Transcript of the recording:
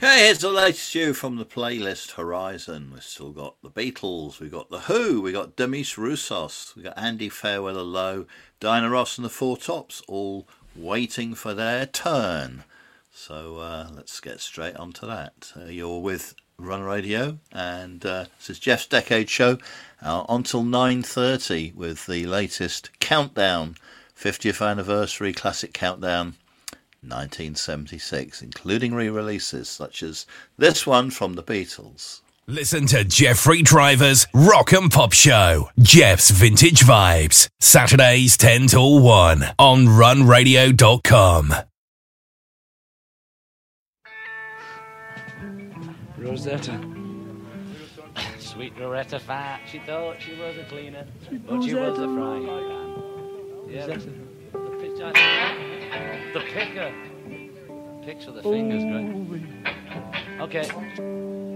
Hey, here's the latest you from the playlist Horizon. We've still got the Beatles, we've got the Who, we've got Demis Roussos, we've got Andy Fairweather Low, Diana Ross and the Four Tops, all waiting for their turn. So let's get straight onto that. You're with Run Radio, and this is Jeff's Decade Show until 9:30 with the latest countdown, 50th anniversary classic countdown. 1976, including re-releases such as this one from the Beatles. Listen to Jeffrey Driver's Rock and Pop Show, Jeff's Vintage Vibes, Saturdays 10 till 1 on runradio.com. Rosetta. Sweet Rosetta Fat, she thought she was a cleaner, but she was a frying pan. Yeah, the picker. Picks with the fingers, great. Okay.